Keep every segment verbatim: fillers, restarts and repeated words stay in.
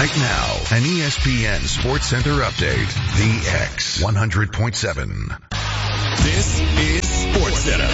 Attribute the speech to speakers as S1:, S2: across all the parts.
S1: Right now, an E S P N Sports Center update. The X one hundred point seven.
S2: This is Sports Center.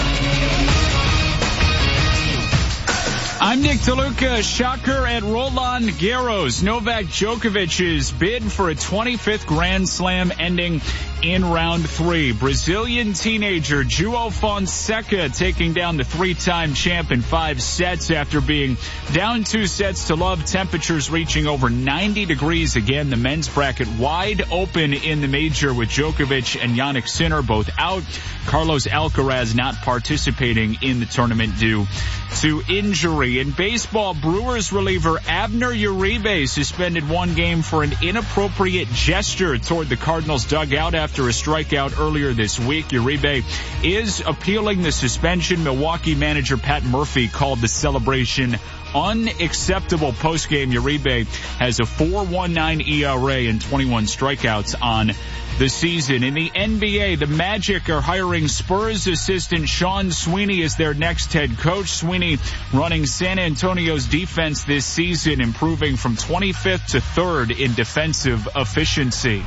S3: I'm Nick DeLuca. Shocker at Roland Garros. Novak Djokovic's bid for a twenty-fifth Grand Slam ending in round three. Brazilian teenager João Fonseca taking down the three-time champ in five sets after being down two sets to love. Temperatures reaching over ninety degrees again. The men's bracket wide open in the major with Djokovic and Jannik Sinner both out. Carlos Alcaraz not participating in the tournament due to injury. In baseball, Brewers reliever Abner Uribe suspended one game for an inappropriate gesture toward the Cardinals dugout after a strikeout earlier this week. Uribe is appealing the suspension. Milwaukee manager Pat Murphy called the celebration unacceptable. Postgame, Uribe has a four point one nine E R A and twenty-one strikeouts on the season. In the N B A, the Magic are hiring Spurs assistant Sean Sweeney as their next head coach. Sweeney running San Antonio's defense this season, improving from twenty-fifth to third in defensive efficiency.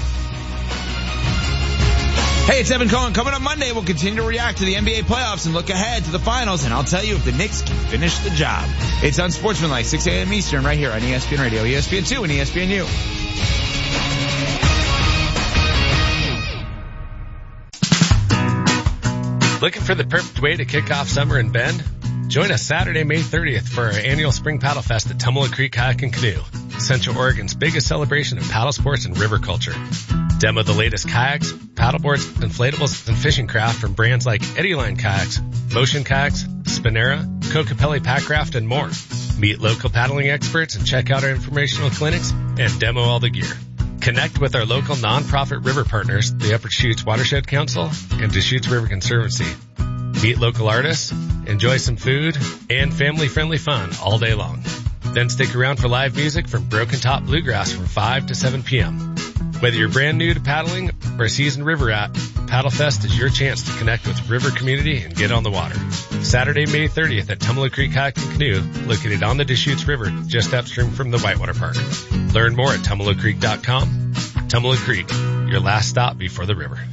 S4: Hey, it's Evan Cohen. Coming up Monday, we'll continue to react to the N B A playoffs and look ahead to the finals, and I'll tell you if the Knicks can finish the job. It's Unsportsmanlike, six a.m. Eastern, right here on E S P N Radio, E S P N two, and E S P N U.
S5: Looking for the perfect way to kick off summer in Bend? Join us Saturday, May thirtieth for our annual Spring Paddle Fest at Tummelo Creek Kayak and Canoe, Central Oregon's biggest celebration of paddle sports and river culture. Demo the latest kayaks, paddleboards, inflatables, and fishing craft from brands like Eddyline Kayaks, Motion Kayaks, Spinera, Kokopelli Packraft, and more. Meet local paddling experts and check out our informational clinics and demo all the gear. Connect with our local nonprofit river partners, the Upper Deschutes Watershed Council and Deschutes River Conservancy. Meet local artists, enjoy some food, and family-friendly fun all day long. Then stick around for live music from Broken Top Bluegrass from five to seven p.m. Whether you're brand new to paddling or a seasoned river rat, Paddle Fest is your chance to connect with the river community and get on the water. Saturday, May thirtieth at Tummelo Creek Kayak and Canoe, located on the Deschutes River just upstream from the Whitewater Park. Learn more at tummelo creek dot com. Tummelo Creek, your last stop before the river.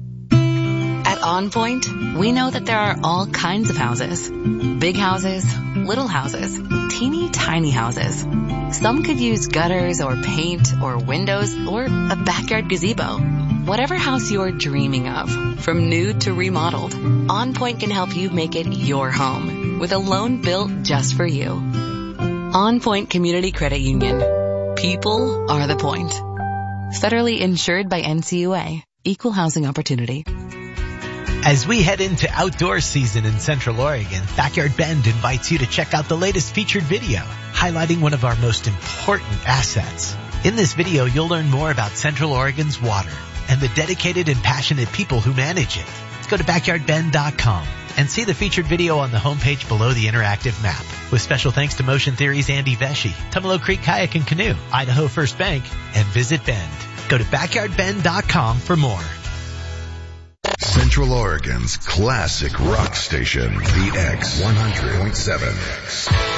S6: At On Point, we know that there are all kinds of houses. Big houses, little houses, teeny tiny houses. Some could use gutters or paint or windows or a backyard gazebo. Whatever house you're dreaming of, from new to remodeled, On Point can help you make it your home with a loan built just for you. On Point Community Credit Union. People are the point. Federally insured by N C U A. Equal housing opportunity.
S7: As we head into outdoor season in Central Oregon, Backyard Bend invites you to check out the latest featured video, highlighting one of our most important assets. In this video, you'll learn more about Central Oregon's water and the dedicated and passionate people who manage it. Let's go to backyard bend dot com and see the featured video on the homepage below the interactive map. With special thanks to Motion Theory's Andy Vesey, Tummelo Creek Kayak and Canoe, Idaho First Bank, and Visit Bend. Go to backyard bend dot com for more.
S1: Central Oregon's classic rock station, The X one hundred point seven.